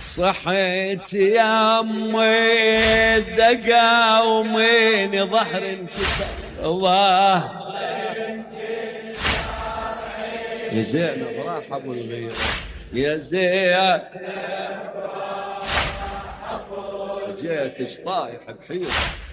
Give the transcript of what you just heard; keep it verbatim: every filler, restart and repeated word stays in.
صحيت يا امي الدقا ومين ظهر انكسر الله. يا زينب راح ابو الغير يا زينب جيتش طايح بحيرة.